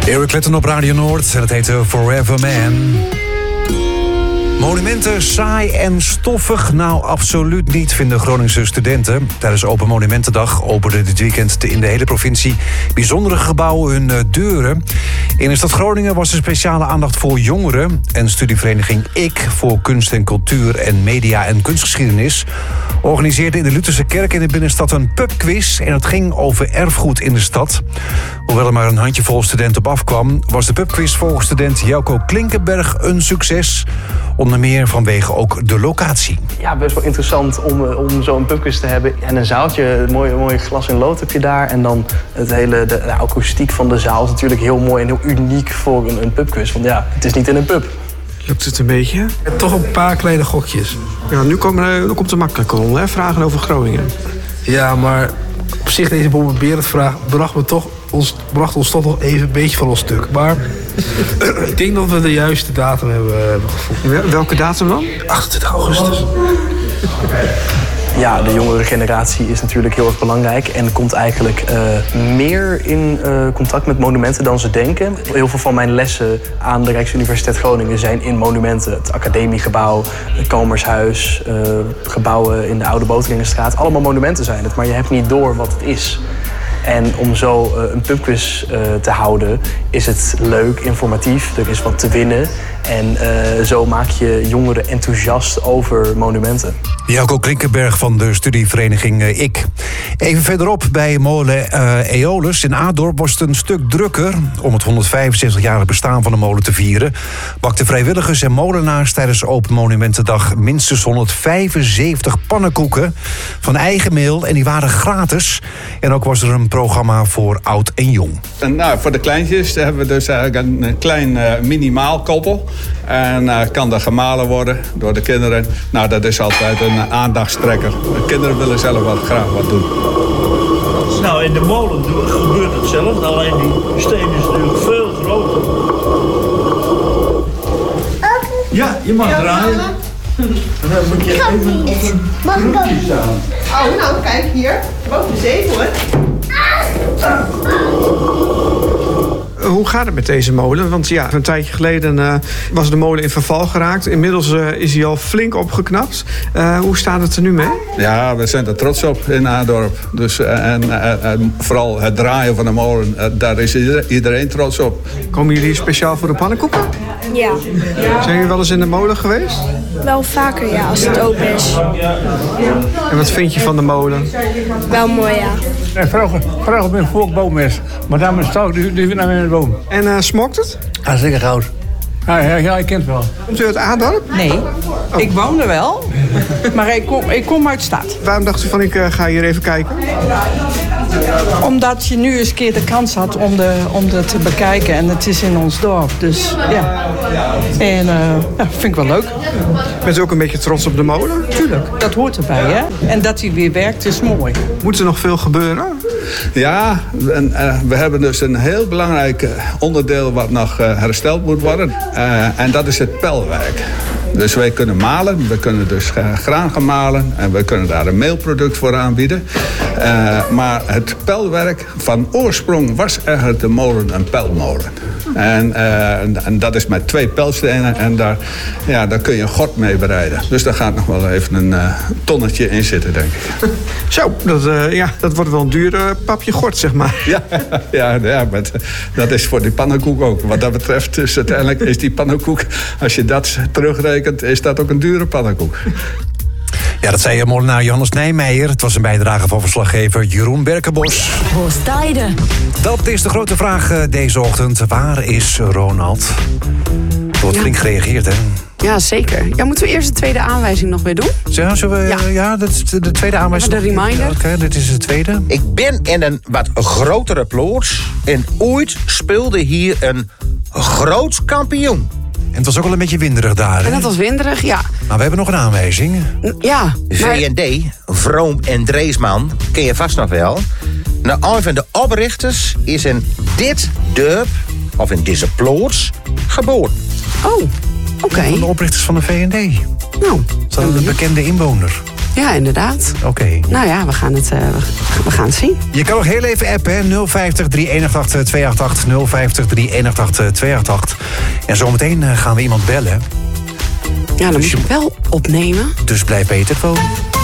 Eric Clapton op Radio Noord en het heet Forever Man. Monumenten saai en stoffig? Nou, absoluut niet, vinden Groningse studenten. Tijdens Open Monumentendag openden dit weekend in de hele provincie bijzondere gebouwen hun deuren. In de stad Groningen was er speciale aandacht voor jongeren. En studievereniging Ik voor kunst en cultuur en media en kunstgeschiedenis organiseerde in de Lutherse kerk in de binnenstad een pubquiz. En het ging over erfgoed in de stad. Hoewel er maar een handjevol studenten op afkwam, was de pubquiz volgens student Jelko Klinkenberg een succes. Onder meer vanwege ook de locatie. Ja, best wel interessant om zo'n pubquiz te hebben. En een zaaltje, een mooi glas in lood heb je daar. En dan de akoestiek van de zaal is natuurlijk heel mooi en heel uniek voor een pubquiz. Want ja, het is niet in een pub. Lukt het een beetje? Toch een paar kleine gokjes. Ja, nu komt de makkelijke rol, hè? Vragen over Groningen. Ja, maar op zich deze Bob Berend-vraag bracht ons toch nog even een beetje van ons stuk. Maar ik denk dat we de juiste datum hebben gevonden. Welke datum dan? 28 augustus. Ja, de jongere generatie is natuurlijk heel erg belangrijk en komt eigenlijk meer in contact met monumenten dan ze denken. Heel veel van mijn lessen aan de Rijksuniversiteit Groningen zijn in monumenten. Het academiegebouw, het Komershuis, gebouwen in de Oude Boteringenstraat. Allemaal monumenten zijn het, maar je hebt niet door wat het is. En om zo een pubquiz te houden is het leuk, informatief, er is wat te winnen. En zo maak je jongeren enthousiast over monumenten. Jelko Klinkenberg van de studievereniging Ik. Even verderop bij molen Eolus in Adorp was het een stuk drukker. Om het 175-jarig bestaan van de molen te vieren bakten vrijwilligers en molenaars tijdens Open Monumentendag minstens 175 pannenkoeken van eigen meel. En die waren gratis. En ook was er een programma voor oud en jong. En, voor de kleintjes hebben we dus eigenlijk een klein minimaalkoppel. En kan dat gemalen worden door de kinderen. Nou, dat is altijd een aandachtstrekker. De kinderen willen zelf graag wat doen. Nou, in de molen gebeurt hetzelfde. Alleen die steen is natuurlijk veel groter. Ja, je mag draaien. En dan moet je even op een broekje staan. Oh, nou kijk hier. Boven de zee hoor. Hoe gaat het met deze molen? Want ja, een tijdje geleden was de molen in verval geraakt. Inmiddels is hij al flink opgeknapt. Hoe staat het er nu mee? Ja, we zijn er trots op in Adorp. Dus, en vooral het draaien van de molen, daar is iedereen trots op. Komen jullie speciaal voor de pannenkoeken? Ja. Zijn jullie wel eens in de molen geweest? Wel vaker, ja, als het open is. En wat vind je van de molen? Wel mooi, ja. Vraag op een volkboommes. Maar daar is het die naar mijn boom. En smokt het? Ja, zeker goud. Ja, ik ken het wel. Komt u uit Adorp? Nee, ik woon er wel, maar ik kom uit de stad. Waarom dacht u van ik ga hier even kijken? Omdat je nu eens een keer de kans had om het te bekijken en het is in ons dorp. Dus ja, en vind ik wel leuk. Bent u ook een beetje trots op de molen? Tuurlijk, dat hoort erbij, hè. En dat hij weer werkt is mooi. Moet er nog veel gebeuren? Ja, en we hebben dus een heel belangrijk onderdeel wat nog hersteld moet worden. En dat is het pelwerk. Dus wij kunnen malen, we kunnen dus graan gaan malen en we kunnen daar een meelproduct voor aanbieden. Maar het pelwerk van oorsprong was eigenlijk de molen een pelmolen. En dat is met 2 pelstenen en daar kun je een gort mee bereiden. Dus daar gaat nog wel even een tonnetje in zitten, denk ik. Zo, dat wordt wel een duur papje gort, zeg maar. Ja, maar dat is voor die pannenkoek ook. Wat dat betreft, dus uiteindelijk is die pannenkoek, als je dat terugrekent, is dat ook een dure pannenkoek. Ja, dat zei molenaar Johannes Nijmeijer. Het was een bijdrage van verslaggever Jeroen Berkenbos. Hoostijden. Dat is de grote vraag deze ochtend. Waar is Ronald? Er wordt flink gereageerd, hè? Ja, zeker. Ja, moeten we eerst de tweede aanwijzing nog weer doen? Ja, dat is de tweede aanwijzing. De reminder. Oké, dit is de tweede. Ik ben in een wat grotere plots en ooit speelde hier een groot kampioen. En het was ook wel een beetje winderig daar, hè? En dat was winderig, ja. Maar we hebben nog een aanwijzing. Ja. VND, Vroom en Dreesman, ken je vast nog wel. Nou, een van de oprichters is in dit dorp, of in deze plots, geboren. Oh, oké. Van de oprichters van de VND. Nou. Dat is een bekende inwoner. Ja, inderdaad. Oké. Nou ja, we gaan het zien. Je kan nog heel even appen, hè? 050 3188 288. 050 3188 288. En zometeen gaan we iemand bellen. Ja, dan moet je wel opnemen. Dus blijf bij je telefoon.